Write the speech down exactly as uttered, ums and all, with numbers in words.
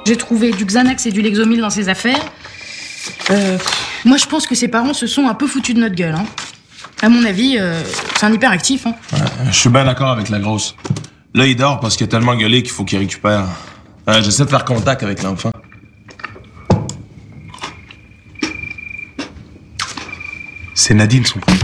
J'ai trouvé du Xanax et du Lexomil dans ses affaires. Euh, moi, je pense que ses parents se sont un peu foutus de notre gueule. Hein. À mon avis, euh, c'est un hyperactif. Hein. Ouais, je suis bien d'accord avec la grosse. Là, il dort parce qu'il a tellement gueulé qu'il faut qu'il récupère. Euh, J'essaie de faire contact avec l'enfant. C'est Nadine, son prénom.